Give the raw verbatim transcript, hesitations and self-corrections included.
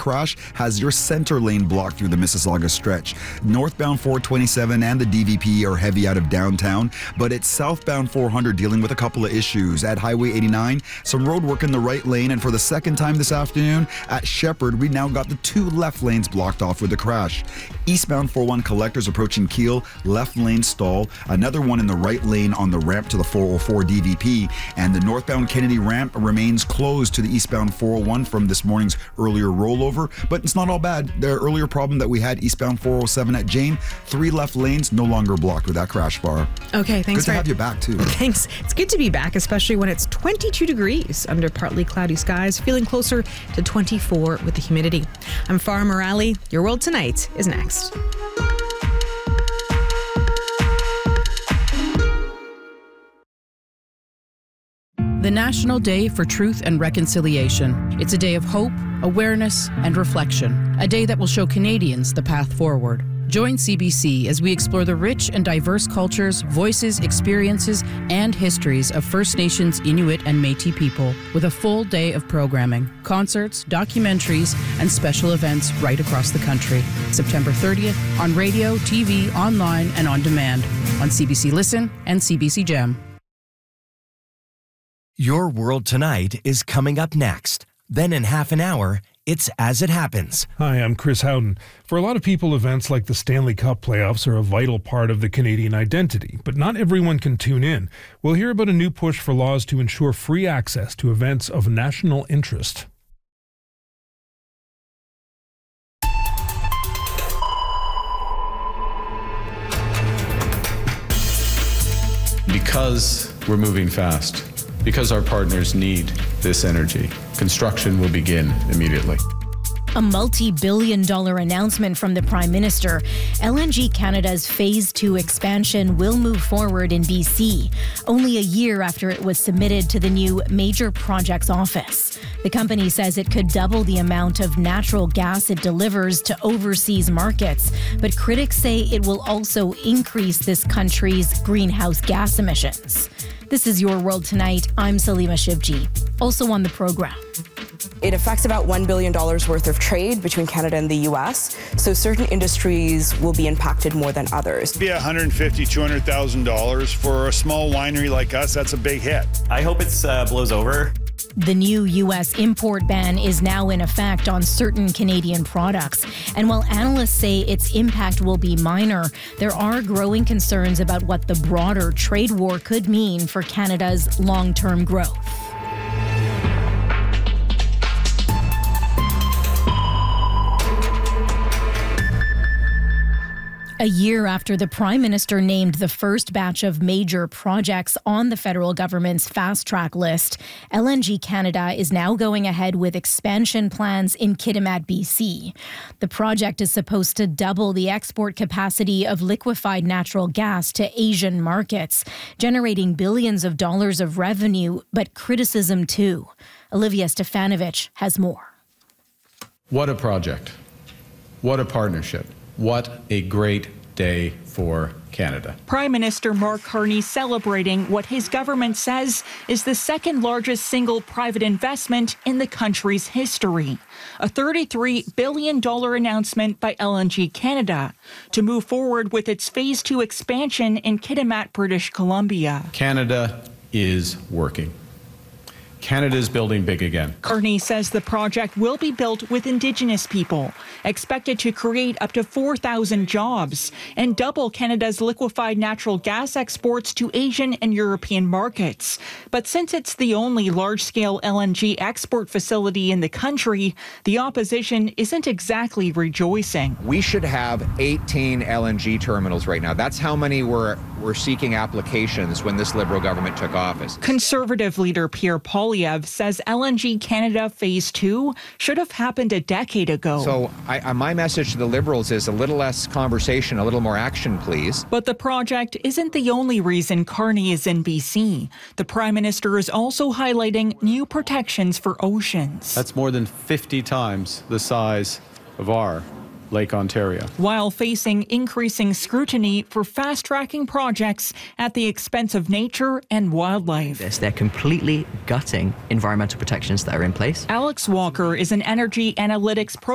crash has your center lane blocked through the Mississauga stretch. Northbound four twenty-seven and the D V P are heavy out of downtown, but it's southbound four hundred dealing with a couple of issues. At Highway eighty-nine, some road work in the right lane, and for the second time this afternoon, at Shepherd, we now got the two left lanes blocked off with the crash. Eastbound four oh one collectors approaching Keele, left lane stall, another one in the right lane on the ramp to the four oh four D V P, and the northbound Kennedy ramp remains closed to the eastbound four oh one from this morning's earlier rollover, but it's not all bad. The earlier problem that we had eastbound four oh seven at Jane, three left lanes no longer blocked with that crash bar. Okay, thanks. Good to for have you back too. Thanks. It's good to be back, especially when it's twenty-two degrees under partly cloudy skies, feeling closer to twenty-four with the humidity. I'm Farah Morali. Your World Tonight is next. The National Day for Truth and Reconciliation. It's a day of hope, awareness, and reflection. A day that will show Canadians the path forward. Join C B C as we explore the rich and diverse cultures, voices, experiences, and histories of First Nations, Inuit, and Métis people with a full day of programming, concerts, documentaries, and special events right across the country. September thirtieth on radio, T V, online, and on demand on C B C Listen and C B C Gem. Your World Tonight is coming up next. Then in half an hour, it's As It Happens. Hi, I'm Chris Howden. For a lot of people, events like the Stanley Cup playoffs are a vital part of the Canadian identity, but not everyone can tune in. We'll hear about a new push for laws to ensure free access to events of national interest. Because we're moving fast, because our partners need this energy, construction will begin immediately. A multi-billion dollar announcement from the Prime Minister. L N G Canada's Phase two expansion will move forward in B C, only a year after it was submitted to the new Major Projects Office. The company says it could double the amount of natural gas it delivers to overseas markets, but critics say it will also increase this country's greenhouse gas emissions. This is Your World Tonight. I'm Salima Shivji. Also on the program. It affects about one billion dollars worth of trade between Canada and the U S, so certain industries will be impacted more than others. It'd be one hundred fifty thousand dollars, two hundred thousand dollars for a small winery like us. That's a big hit. I hope it uh, blows over. The new U S import ban is now in effect on certain Canadian products. And while analysts say its impact will be minor, there are growing concerns about what the broader trade war could mean for Canada's long-term growth. A year after the Prime Minister named the first batch of major projects on the federal government's fast-track list, L N G Canada is now going ahead with expansion plans in Kitimat, B C. The project is supposed to double the export capacity of liquefied natural gas to Asian markets, generating billions of dollars of revenue, but criticism too. Olivia Stefanovic has more. What a project. What a partnership. What a great day for Canada. Prime Minister Mark Carney celebrating what his government says is the second largest single private investment in the country's history. A thirty-three billion dollars announcement by L N G Canada to move forward with its Phase two expansion in Kitimat, British Columbia. Canada is working. Canada's building big again. Carney says the project will be built with Indigenous people, expected to create up to four thousand jobs and double Canada's liquefied natural gas exports to Asian and European markets. But since it's the only large-scale L N G export facility in the country, the opposition isn't exactly rejoicing. We should have eighteen L N G terminals right now. That's how many were, were seeking applications when this Liberal government took office. Conservative leader Pierre Poilievre says L N G Canada Phase two should have happened a decade ago. So I, I, my message to the Liberals is a little less conversation, a little more action, please. But the project isn't the only reason Carney is in B C. The Prime Minister is also highlighting new protections for oceans. That's more than fifty times the size of our Lake Ontario. While facing increasing scrutiny for fast-tracking projects at the expense of nature and wildlife. This, they're completely gutting environmental protections that are in place. Alex Walker is an energy analytics pro